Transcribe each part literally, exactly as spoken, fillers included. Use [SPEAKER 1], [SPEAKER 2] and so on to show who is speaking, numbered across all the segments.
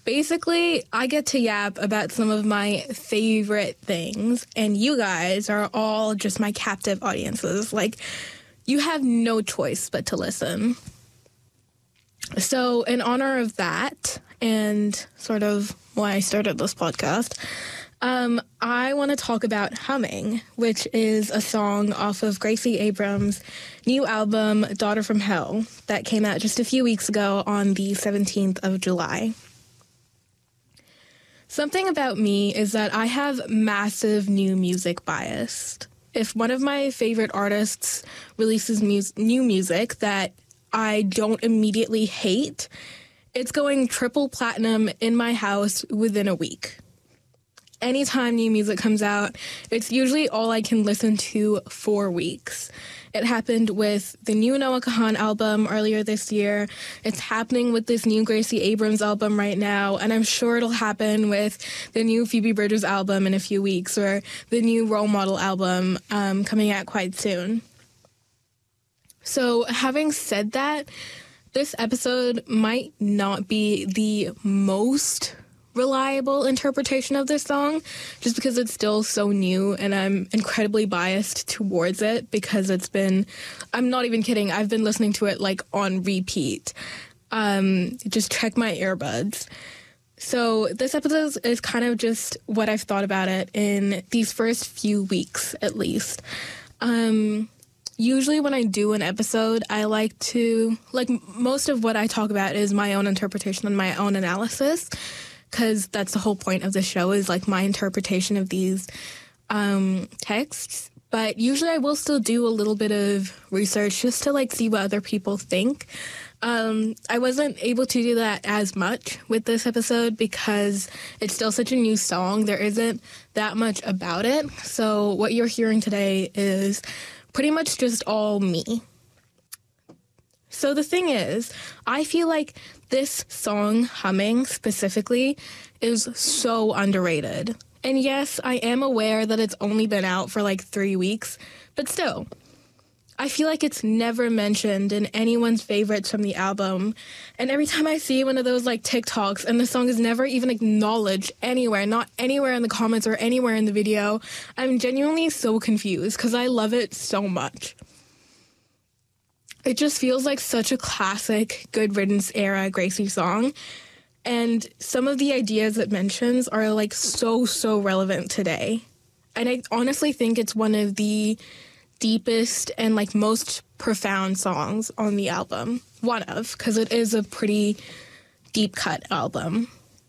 [SPEAKER 1] Basically, I get to yap about some of my favorite things, and you guys are all just my captive audiences. Like, you have no choice but to listen. So, in honor of that, and sort of why I started this podcast, um, I want to talk about Humming, which is a song off of Gracie Abrams' new album, Daughter from Hell, that came out just a few weeks ago on the seventeenth of July. Something about me is that I have massive new music bias. If one of my favorite artists releases mu- new music that I don't immediately hate, it's going triple platinum in my house within a week. Anytime new music comes out, it's usually all I can listen to for weeks. It happened with the new Noah Kahan album earlier this year. It's happening with this new Gracie Abrams album right now, and I'm sure it'll happen with the new Phoebe Bridgers album in a few weeks, or the new Role Model album um, coming out quite soon. So, having said that, this episode might not be the most reliable interpretation of this song, just because it's still so new and I'm incredibly biased towards it because it's been, I'm not even kidding, I've been listening to it like on repeat. Um, just check my earbuds. So this episode is kind of just what I've thought about it in these first few weeks, at least. Um, usually when I do an episode, I like to, like most of what I talk about is my own interpretation and my own analysis, because that's the whole point of the show, is like my interpretation of these um, texts. But usually I will still do a little bit of research just to like see what other people think. Um, I wasn't able to do that as much with this episode because it's still such a new song. There isn't that much about it. So what you're hearing today is pretty much just all me. So the thing is, I feel like this song, Humming specifically, is so underrated. And yes, I am aware that it's only been out for like three weeks, but still, I feel like it's never mentioned in anyone's favorites from the album. And every time I see one of those like TikToks and the song is never even acknowledged anywhere, not anywhere in the comments or anywhere in the video, I'm genuinely so confused because I love it so much. It just feels like such a classic Good Riddance era Gracie song. And some of the ideas it mentions are like so, so relevant today. And I honestly think it's one of the deepest and like most profound songs on the album. One of, because it is a pretty deep cut album.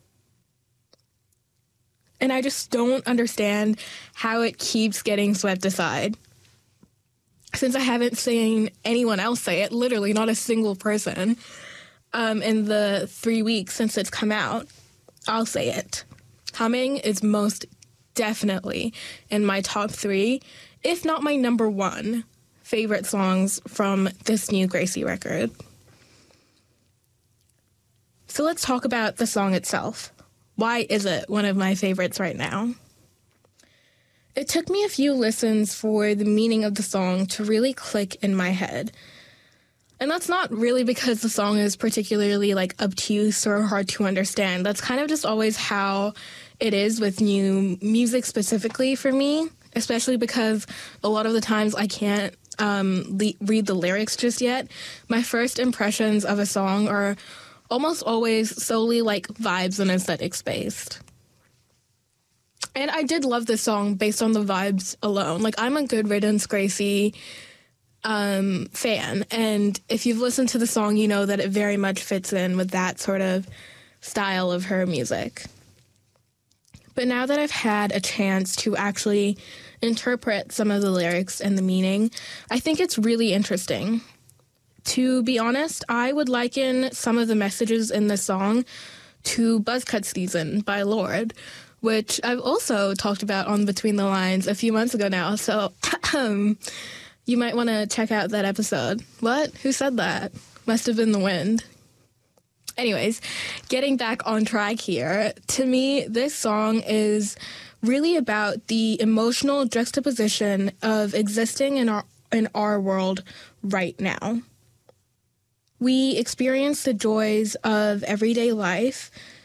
[SPEAKER 1] And I just don't understand how it keeps getting swept aside. Since I haven't seen anyone else say it, literally not a single person, um, in the three weeks since it's come out, I'll say it. Humming is most definitely in my top three, if not my number one, favorite songs from this new Gracie record. So let's talk about the song itself. Why is it one of my favorites right now? It took me a few listens for the meaning of the song to really click in my head. And that's not really because the song is particularly, like, obtuse or hard to understand. That's kind of just always how it is with new music specifically for me, especially because a lot of the times I can't um, le- read the lyrics just yet. My first impressions of a song are almost always solely, like, vibes and aesthetics based. And I did love this song based on the vibes alone. Like, I'm a Good Riddance Gracie um, fan, and if you've listened to the song, you know that it very much fits in with that sort of style of her music. But now that I've had a chance to actually interpret some of the lyrics and the meaning, I think it's really interesting. To be honest, I would liken some of the messages in this song to Buzzcut Season by Lorde, which I've also talked about on Between the Lines a few months ago now, so you might want to check out that episode. What? Who said that? Must have been the wind. Anyways, getting back on track here, to me, this song is really about the emotional juxtaposition of existing in our in our world right now. We experience the joys of everyday life,